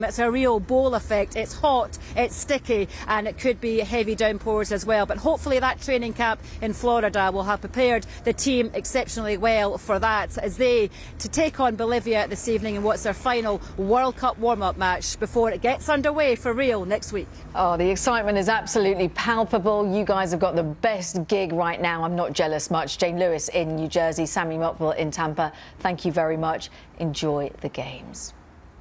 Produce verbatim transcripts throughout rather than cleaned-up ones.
It's a real bowl effect. It's hot, it's sticky, and it could be heavy downpours as well. But hopefully that training camp in Florida will have prepared the team exceptionally well for that, as they to take on Bolivia this evening in what's their final World Cup warm-up match before it gets underway for real next week. Oh, the excitement is absolutely palpable. You guys have got the best gig right now. I'm not jealous much. Jane Lewis in New Jersey, Sammy Motwell in Tampa. Thank you very much. Enjoy the games.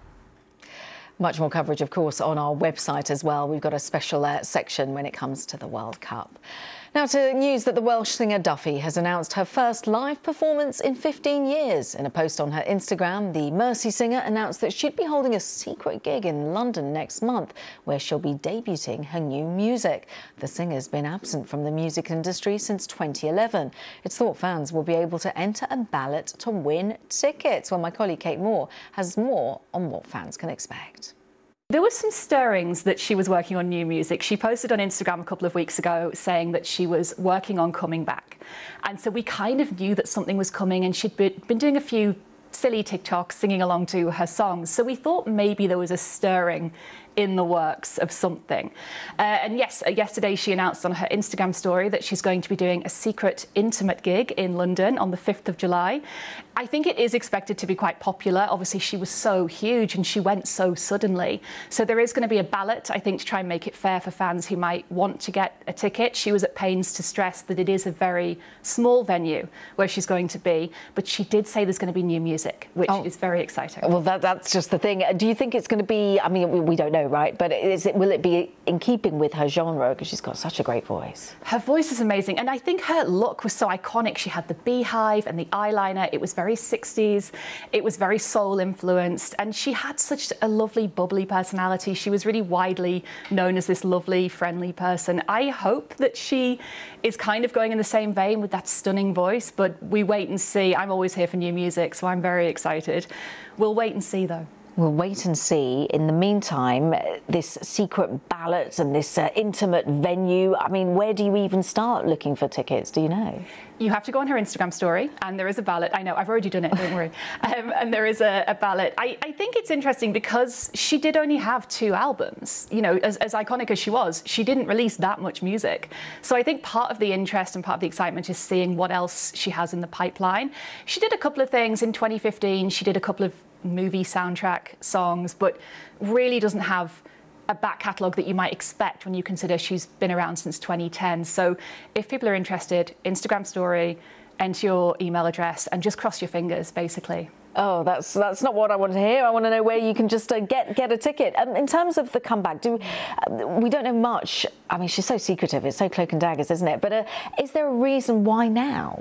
Much more coverage, of course, on our website as well. We've got a special uh, section when it comes to the World Cup. Now to news that the Welsh singer Duffy has announced her first live performance in fifteen years. In a post on her Instagram, the Mersey singer announced that she'd be holding a secret gig in London next month, where she'll be debuting her new music. The singer's been absent from the music industry since twenty eleven. It's thought fans will be able to enter a ballot to win tickets. Well, my colleague Kate Moore has more on what fans can expect. There were some stirrings that she was working on new music. She posted on Instagram a couple of weeks ago saying that she was working on coming back. And so we kind of knew that something was coming, and she'd been doing a few silly TikToks singing along to her songs. So we thought maybe there was a stirring in the works of something. Uh, and yes, yesterday she announced on her Instagram story that she's going to be doing a secret intimate gig in London on the fifth of July. I think it is expected to be quite popular. Obviously, she was so huge and she went so suddenly. So there is going to be a ballot, I think, to try and make it fair for fans who might want to get a ticket. She was at pains to stress that it is a very small venue where she's going to be, but she did say there's going to be new music, which oh. is very exciting. Well, that, that's just the thing. Do you think it's going to be, I mean, we, we don't know, right? But is it, will it be in keeping with her genre? Because she's got such a great voice. Her voice is amazing. And I think her look was so iconic. She had the beehive and the eyeliner. It was very sixties. It was very soul influenced. And she had such a lovely, bubbly personality. She was really widely known as this lovely, friendly person. I hope that she is kind of going in the same vein with that stunning voice, but we wait and see. I'm always here for new music, so I'm very excited. We'll wait and see, though. We'll wait and see. In the meantime, this secret ballot and this uh, intimate venue, I mean, where do you even start looking for tickets? Do you know? You have to go on her Instagram story, and there is a ballot. I know, I've already done it, don't worry. Um, and there is a, a ballot. I, I think it's interesting because she did only have two albums. You know, as, as iconic as she was, she didn't release that much music. So I think part of the interest and part of the excitement is seeing what else she has in the pipeline. She did a couple of things in twenty fifteen. She did a couple of movie soundtrack songs, but really doesn't have a back catalogue that you might expect when you consider she's been around since twenty ten. So if people are interested, Instagram story, enter your email address and just cross your fingers, basically. Oh, that's that's not what I want to hear. I want to know where you can just uh, get get a ticket. Um, in terms of the comeback, do uh, we don't know much. I mean, she's so secretive. It's so cloak and daggers, isn't it? But uh, is there a reason why now?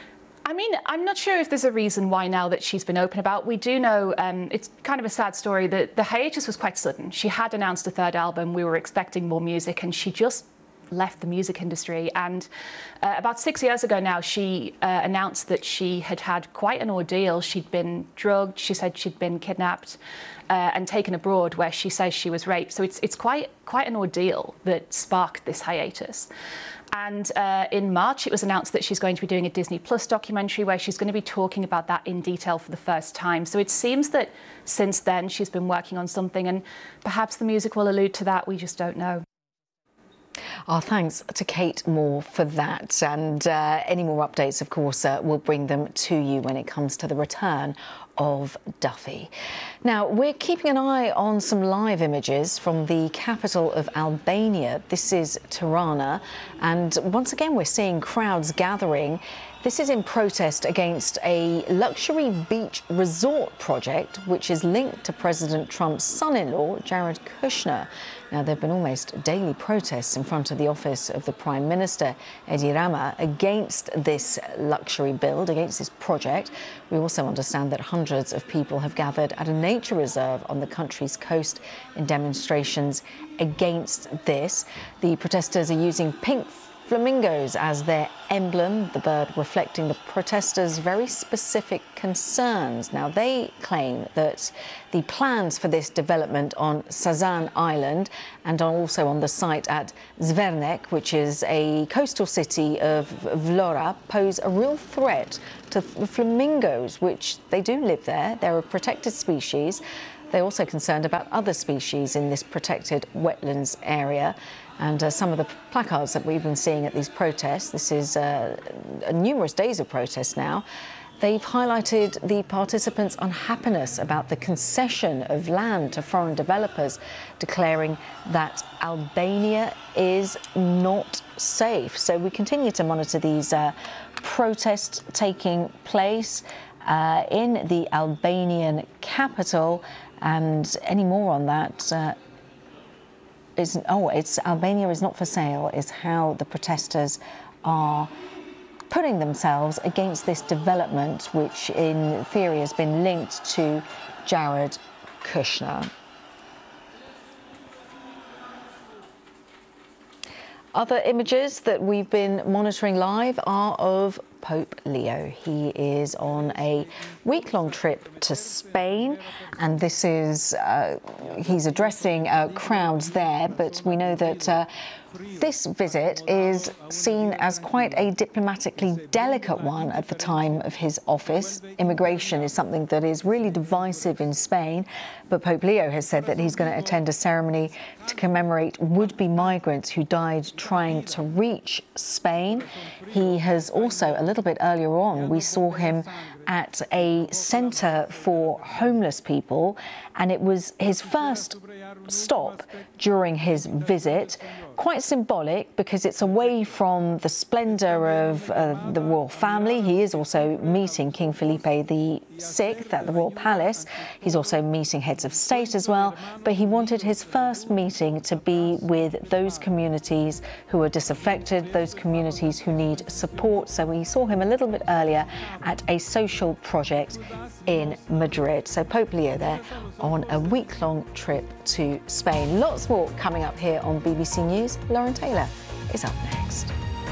I mean, I'm not sure if there's a reason why now that she's been open about. We do know um, it's kind of a sad story that the hiatus was quite sudden. She had announced a third album. We were expecting more music, and she just left the music industry. And uh, about six years ago now, she uh, announced that she had had quite an ordeal. She'd been drugged. She said she'd been kidnapped uh, and taken abroad, where she says she was raped. So it's it's quite quite an ordeal that sparked this hiatus. And uh, in March, it was announced that she's going to be doing a Disney Plus documentary where she's going to be talking about that in detail for the first time. So it seems that since then she's been working on something, and perhaps the music will allude to that. We just don't know. Our thanks to Kate Moore for that. And uh, any more updates, of course, uh, we'll bring them to you when it comes to the return of Duffy. Now, we're keeping an eye on some live images from the capital of Albania. This is Tirana, and once again we're seeing crowds gathering. This is in protest against a luxury beach resort project which is linked to President Trump's son-in-law, Jared Kushner. Now, there have been almost daily protests in front of the office of the Prime Minister, Edi Rama, against this luxury build, against this project. We also understand that hundreds of people have gathered at a nature reserve on the country's coast in demonstrations against this. The protesters are using pink flamingos as their emblem, the bird reflecting the protesters' very specific concerns. Now, they claim that the plans for this development on Sazan Island and also on the site at Zvernek, which is a coastal city of Vlora, pose a real threat to the flamingos, which they do live there. They're a protected species. They're also concerned about other species in this protected wetlands area. And uh, some of the placards that we've been seeing at these protests, this is uh, numerous days of protests now, they've highlighted the participants' unhappiness about the concession of land to foreign developers, declaring that Albania is not safe. So we continue to monitor these uh, protests taking place uh, in the Albanian capital. And any more on that uh, is, oh, it's Albania is not for sale, is how the protesters are putting themselves against this development, which in theory has been linked to Jared Kushner. Other images that we've been monitoring live are of Pope Leo. He is on a week-long trip to Spain, and this is, uh, he's addressing uh, crowds there, but we know that uh, this visit is seen as quite a diplomatically delicate one at the time of his office. Immigration is something that is really divisive in Spain, but Pope Leo has said that he's going to attend a ceremony to commemorate would-be migrants who died trying to reach Spain. He has also, a little bit earlier on, we saw him at a centre for homeless people, and it was his first stop during his visit. Quite symbolic because it's away from the splendour of uh, the royal family. He is also meeting King Felipe the Sixth at the Royal Palace. He's also meeting heads of state as well, but he wanted his first meeting to be with those communities who are disaffected, those communities who need support. So we saw him a little bit earlier at a social project in Madrid. So Pope Leo there on a week-long trip to Spain. Lots more coming up here on B B C News. Lauren Taylor is up next.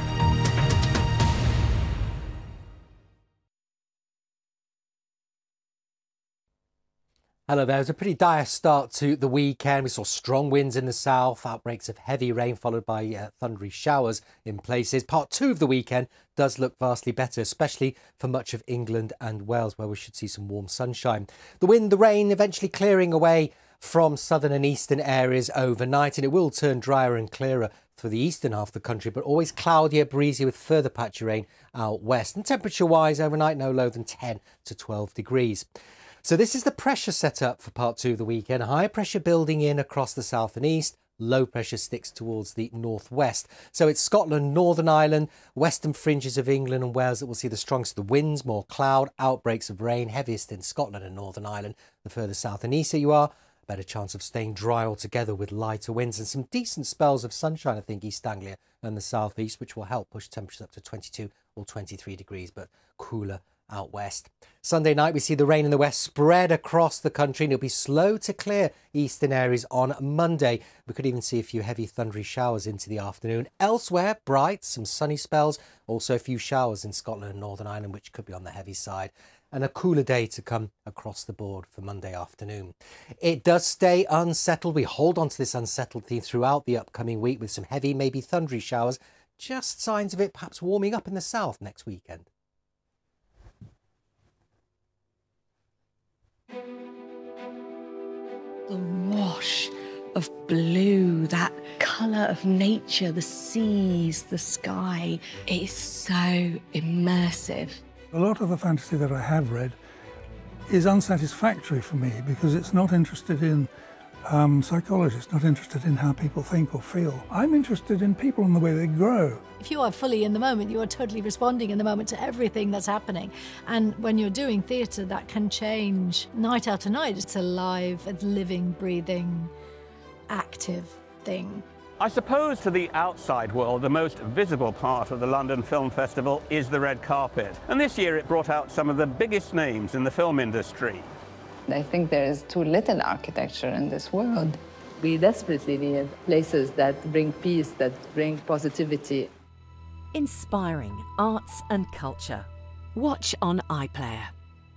Hello there. It was a pretty dire start to the weekend. We saw strong winds in the south, outbreaks of heavy rain followed by uh, thundery showers in places. Part two of the weekend does look vastly better, especially for much of England and Wales, where we should see some warm sunshine. The wind, the rain eventually clearing away from southern and eastern areas overnight, and it will turn drier and clearer for the eastern half of the country, but always cloudier, breezy with further patchy rain out west. And temperature-wise, overnight no lower than ten to twelve degrees. So this is the pressure set up for part two of the weekend. High pressure building in across the south and east. Low pressure sticks towards the northwest. So it's Scotland, Northern Ireland, western fringes of England and Wales that will see the strongest of the winds, more cloud, outbreaks of rain, heaviest in Scotland and Northern Ireland. The further south and east you are, better chance of staying dry altogether with lighter winds and some decent spells of sunshine, I think, East Anglia and the southeast, which will help push temperatures up to twenty-two or twenty-three degrees, but cooler out west. Sunday night, we see the rain in the west spread across the country, and it'll be slow to clear eastern areas on Monday. We could even see a few heavy thundery showers into the afternoon. Elsewhere, bright, some sunny spells, also a few showers in Scotland and Northern Ireland, which could be on the heavy side. And a cooler day to come across the board for Monday afternoon. It does stay unsettled. We hold on to this unsettled theme throughout the upcoming week with some heavy, maybe thundery showers. Just signs of it perhaps warming up in the south next weekend. The wash of blue, that colour of nature, the seas, the sky, it is so immersive. A lot of the fantasy that I have read is unsatisfactory for me because it's not interested in um, psychology, it's not interested in how people think or feel. I'm interested in people and the way they grow. If you are fully in the moment, you are totally responding in the moment to everything that's happening. And when you're doing theatre, that can change night after night. It's a live, it's living, breathing, active thing. I suppose to the outside world, the most visible part of the London Film Festival is the red carpet. And this year it brought out some of the biggest names in the film industry. I think there is too little architecture in this world. We desperately need places that bring peace, that bring positivity. Inspiring arts and culture. Watch on iPlayer.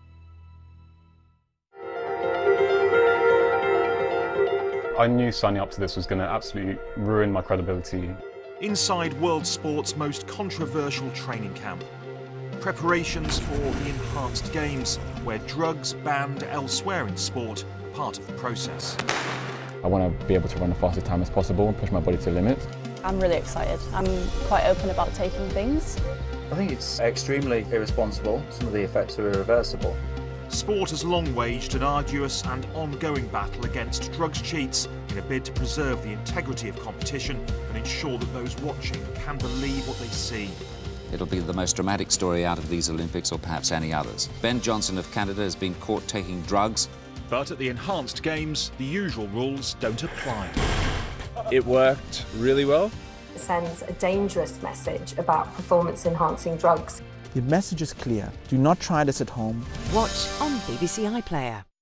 I knew signing up to this was going to absolutely ruin my credibility. Inside world sport's most controversial training camp. Preparations for the Enhanced Games, where drugs banned elsewhere in sport part of the process. I want to be able to run the fastest time as possible and push my body to the limit. I'm really excited. I'm quite open about taking things. I think it's extremely irresponsible. Some of the effects are irreversible. Sport has long waged an arduous and ongoing battle against drugs cheats in a bid to preserve the integrity of competition and ensure that those watching can believe what they see. It'll be the most dramatic story out of these Olympics, or perhaps any others. Ben Johnson of Canada has been caught taking drugs. But at the enhanced games, the usual rules don't apply. It worked really well. It sends a dangerous message about performance-enhancing drugs. The message is clear. Do not try this at home. Watch on B B C iPlayer.